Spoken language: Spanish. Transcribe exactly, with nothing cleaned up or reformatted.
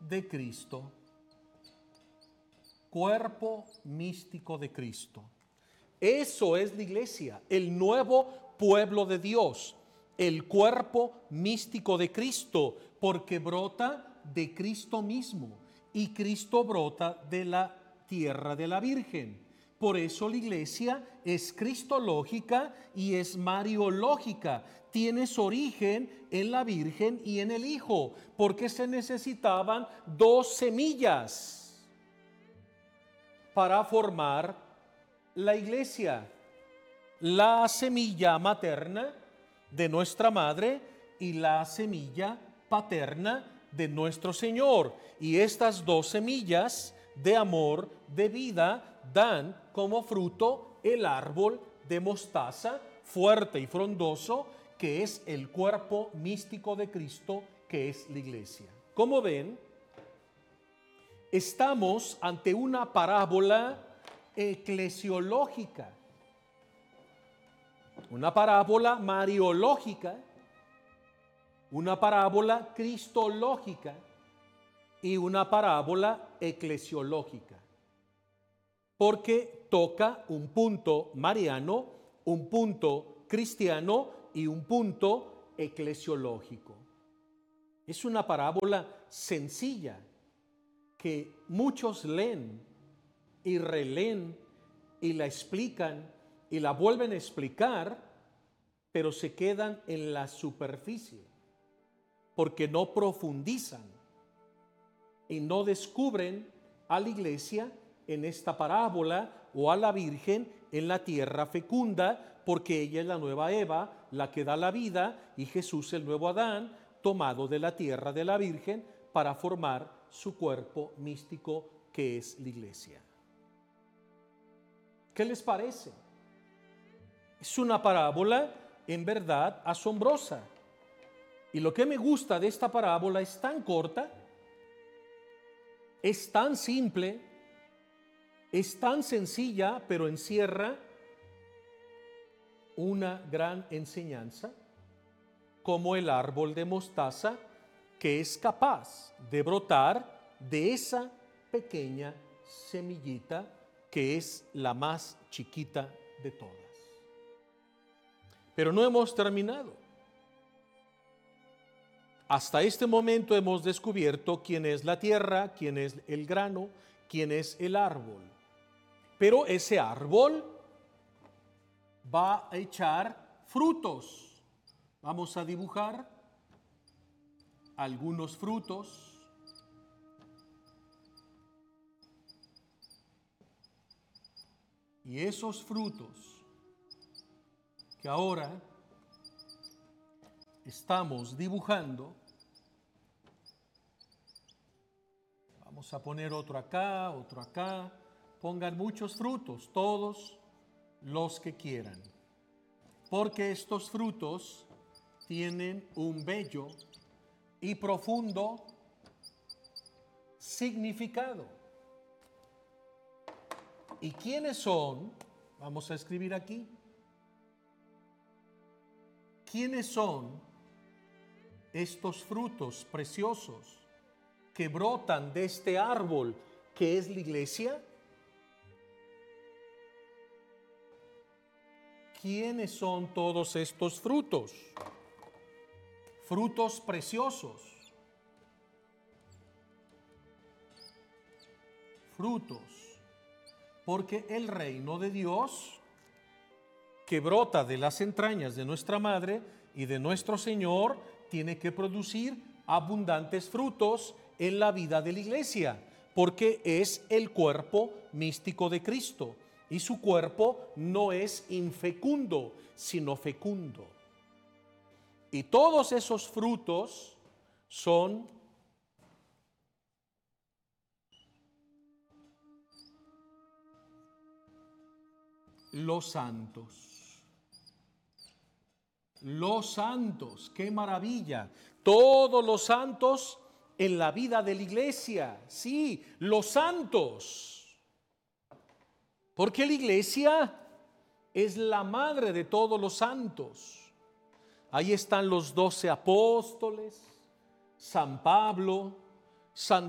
de Cristo. Cuerpo místico de Cristo. Eso es la iglesia, el nuevo pueblo de Dios, el cuerpo místico de Cristo, porque brota de Cristo mismo y Cristo brota de la tierra de la Virgen. Por eso la iglesia es cristológica y es mariológica. Tiene su origen en la Virgen y en el Hijo, porque se necesitaban dos semillas para formar la iglesia. La semilla materna de nuestra madre y la semilla paterna de nuestro Señor. Y estas dos semillas de amor, de vida, dan como fruto el árbol de mostaza fuerte y frondoso, que es el cuerpo místico de Cristo, que es la iglesia. Como ven, estamos ante una parábola eclesiológica, una parábola mariológica, una parábola cristológica y una parábola eclesiológica, porque toca un punto mariano, un punto cristiano y un punto eclesiológico. Es una parábola sencilla que muchos leen y releen y la explican y la vuelven a explicar, pero se quedan en la superficie porque no profundizan y no descubren a la iglesia en esta parábola o a la Virgen en la tierra fecunda, porque ella es la nueva Eva, la que da la vida, y Jesús el nuevo Adán, tomado de la tierra de la Virgen para formar su cuerpo místico, que es la iglesia. ¿Qué les parece? Es una parábola en verdad asombrosa. Y lo que me gusta de esta parábola es tan corta, es tan simple, es tan sencilla, pero encierra una gran enseñanza, como el árbol de mostaza, que es capaz de brotar de esa pequeña semillita que es la más chiquita de todas. Pero no hemos terminado. Hasta este momento hemos descubierto quién es la tierra, quién es el grano, quién es el árbol. Pero ese árbol va a echar frutos. Vamos a dibujar algunos frutos. Y esos frutos que ahora estamos dibujando, vamos a poner otro acá, otro acá, pongan muchos frutos, todos los que quieran, porque estos frutos tienen un bello y profundo significado. ¿Y quiénes son? Vamos a escribir aquí. ¿Quiénes son estos frutos preciosos que brotan de este árbol que es la iglesia? ¿Quiénes son todos estos frutos? Frutos preciosos. Frutos. Porque el reino de Dios, que brota de las entrañas de nuestra madre y de nuestro Señor, tiene que producir abundantes frutos en la vida de la iglesia, porque es el cuerpo místico de Cristo, y su cuerpo no es infecundo, sino fecundo. Y todos esos frutos son los santos. Los santos, qué maravilla. Todos los santos en la vida de la iglesia. Sí, los santos. Porque la iglesia es la madre de todos los santos. Ahí están los doce apóstoles, San Pablo, San